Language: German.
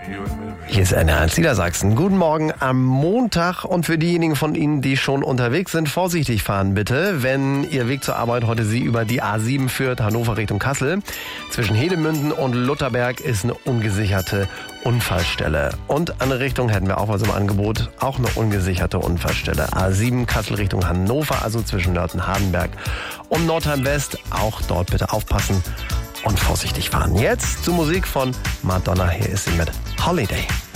Hier ist NR1 Niedersachsen. Guten Morgen am Montag und für diejenigen von Ihnen, die schon unterwegs sind, vorsichtig fahren bitte, wenn Ihr Weg zur Arbeit heute Sie über die A7 führt, Hannover Richtung Kassel. Zwischen Hedemünden und Lutherberg ist eine ungesicherte Unfallstelle. Und andere Richtung hätten wir auch was im Angebot, auch eine ungesicherte Unfallstelle. A7 Kassel Richtung Hannover, also zwischen Nörten-Hardenberg und Nordheim West. Auch dort bitte aufpassen und vorsichtig fahren. Jetzt zur Musik von Madonna. Hier ist sie mit Holiday.